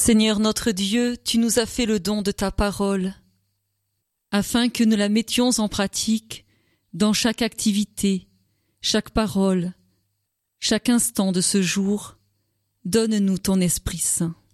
Seigneur notre Dieu, tu nous as fait le don de ta parole, afin que nous la mettions en pratique dans chaque activité, chaque parole, chaque instant de ce jour. Donne-nous ton Esprit Saint.